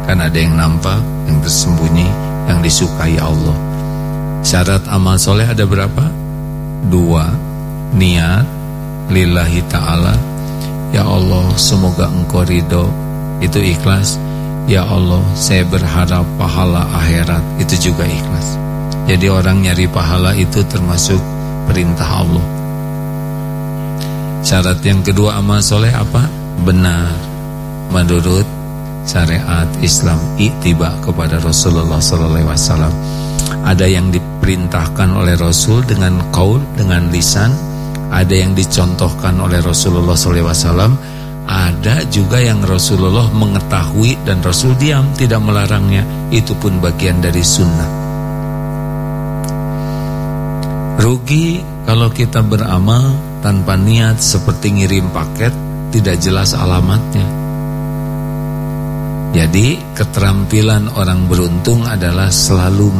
Kan ada yang nampak, yang tersembunyi, yang disukai Allah. Syarat amal soleh ada berapa? 2. Niat lillahi ta'ala, ya Allah semoga engkau ridho, itu ikhlas. Ya Allah saya berharap pahala akhirat, itu juga ikhlas. Jadi orang nyari pahala itu termasuk perintah Allah. Syarat yang kedua amal soleh apa? Benar menurut syariat Islam, ittiba kepada Rasulullah SAW. Ada yang diperintahkan oleh Rasul dengan qaul, dengan lisan. Ada yang dicontohkan oleh Rasulullah SAW. Ada juga yang Rasulullah mengetahui dan Rasul diam, tidak melarangnya. Itu pun bagian dari sunnah. Rugi kalau kita beramal tanpa niat, seperti ngirim paket tidak jelas alamatnya. Jadi keterampilan orang beruntung adalah selalu